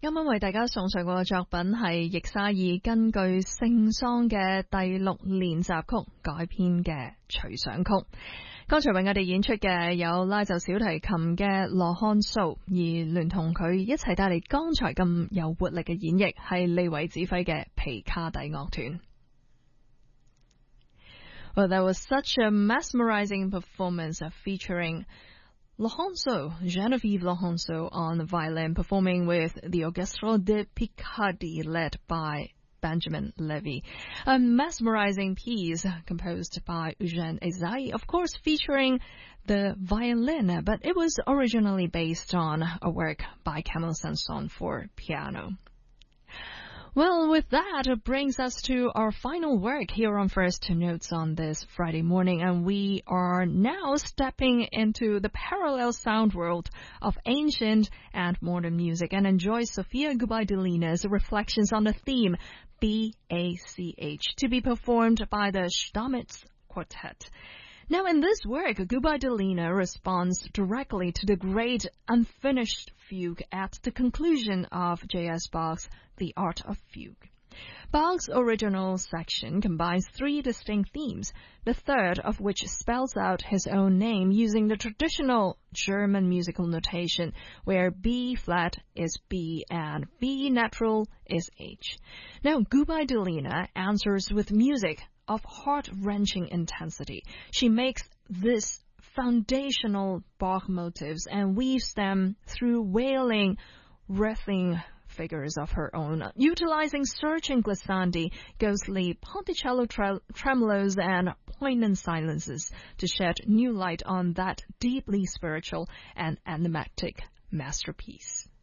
啱啱為大家送上個作品係易沙爾根據聖桑嘅第6練習曲改編嘅隨想曲。剛才為我哋演出嘅有拉奏小提琴嘅羅漢素，而聯同佢一齊帶嚟剛才咁有活力嘅演繹係利維指揮嘅皮卡底樂團。Well, that was such a mesmerizing performance featuring Lorenzo, Genevieve Lorenzo on the violin, performing with the Orchestre de Picardie led by Benjamin Levy. A mesmerizing piece composed by Eugène Ezaï, of course featuring the violin, but it was originally based on a work by Camille Saint-Saëns for piano. Well, with that, it brings us to our final work here on First Notes on this Friday morning, and we are now stepping into the parallel sound world of ancient and modern music and enjoy Sofia Gubaidulina's reflections on the theme BACH to be performed by the Stamitz Quartet. Now, in this work, Gubaidulina responds directly to the great unfinished fugue at the conclusion of J.S. Bach's The Art of Fugue. Bach's original section combines 3 distinct themes, the third of which spells out his own name using the traditional German musical notation, where B-flat is B and B natural is H. Now, Gubaidulina answers with music of heart-wrenching intensity. She makes this foundational Bach motives and weaves them through wailing, writhing figures of her own, utilizing searching glissandi, ghostly ponticello tremolos, and poignant silences to shed new light on that deeply spiritual and enigmatic masterpiece.